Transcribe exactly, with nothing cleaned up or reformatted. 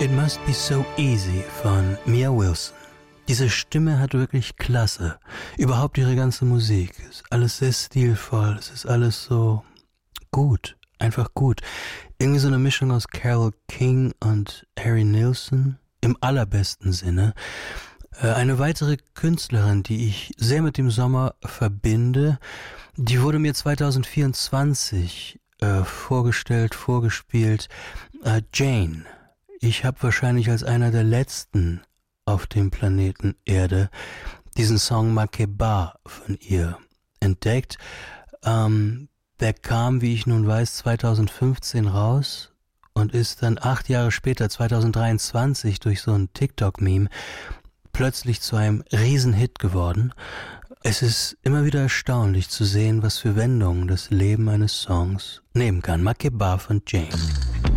It Must Be So Easy von Mia Wilson. Diese Stimme hat wirklich Klasse. Überhaupt ihre ganze Musik. Es ist alles sehr stilvoll. Es ist alles so gut. Einfach gut. Irgendwie so eine Mischung aus Carole King und Harry Nilsson. Im allerbesten Sinne. Eine weitere Künstlerin, die ich sehr mit dem Sommer verbinde, die wurde mir zwanzig vierundzwanzig äh, vorgestellt, vorgespielt. Äh, Jane. Ich habe wahrscheinlich als einer der letzten auf dem Planeten Erde diesen Song Makeba von ihr entdeckt. Ähm, der kam, wie ich nun weiß, zwanzig fünfzehn raus und ist dann acht Jahre später, zwanzig dreiundzwanzig, durch so ein TikTok-Meme plötzlich zu einem Riesenhit geworden. Es ist immer wieder erstaunlich zu sehen, was für Wendungen das Leben eines Songs nehmen kann. Makeba von Jane.